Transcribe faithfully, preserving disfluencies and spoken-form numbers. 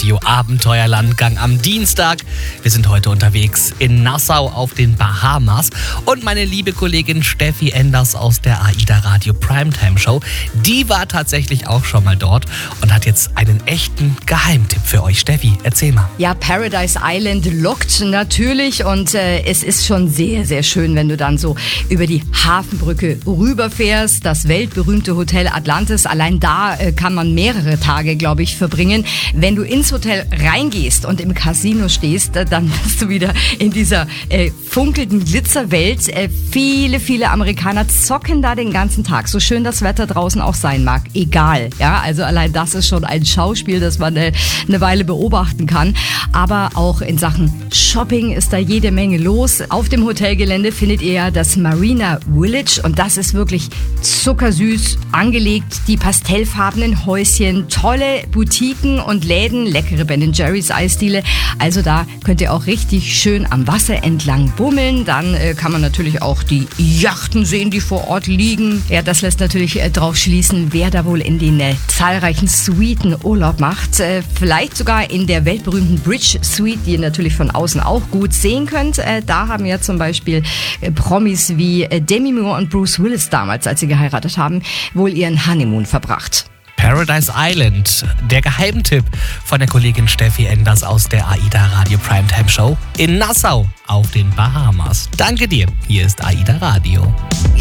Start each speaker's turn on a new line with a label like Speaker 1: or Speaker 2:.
Speaker 1: Radio Abenteuerlandgang am Dienstag. Wir sind heute unterwegs in Nassau auf den Bahamas. Und meine liebe Kollegin Steffi Enders aus der AIDA Radio Primetime Show, die war tatsächlich auch schon mal dort und hat jetzt einen echten Geheimtipp für euch. Steffi, erzähl mal.
Speaker 2: Ja, Paradise Island lockt natürlich und äh, es ist schon sehr, sehr schön, wenn du dann so über die Hafenbrücke rüberfährst. Das weltberühmte Hotel Atlantis, allein da äh, kann man mehrere Tage, glaube ich, verbringen. Wenn du ins Hotel reingehst und im Casino stehst, äh, dann bist du wieder in dieser äh, funkelnden Glitzerwelt. Äh, viele, viele Amerikaner zocken da den ganzen Tag. So schön das Wetter draußen auch sein mag, egal. Ja, also allein das ist schon ein Schauspiel, das man äh, eine Weile beobachten kann. Aber auch in Sachen Shopping ist da jede Menge los. Auf dem Hotelgelände findet ihr ja das Marina Village und das ist wirklich zuckersüß angelegt. Die pastellfarbenen Häuschen, tolle Boutiquen und Läden, leckere Ben Jerry's Eisdiele. Also da könnt ihr auch richtig schön am Wasser entlang bummeln. Dann äh, kann man natürlich auch die Yachten sehen, die vor Ort liegen. Ja, das lässt natürlich äh, drauf schließen, wer da wohl in den äh, zahlreichen Suiten Urlaub macht. Äh, vielleicht sogar in der weltberühmten Bridge Suite, die ihr natürlich von außen auch gut sehen könnt. Äh, da haben ja zum Beispiel äh, Promis wie äh, Demi Moore und Bruce Willis damals, als sie geheiratet haben, wohl ihren Honeymoon verbracht.
Speaker 1: Paradise Island, der Geheimtipp von der Kollegin Steffi Enders aus der AIDA Radio Primetime Show in Nassau auf den Bahamas. Danke dir, hier ist AIDA Radio.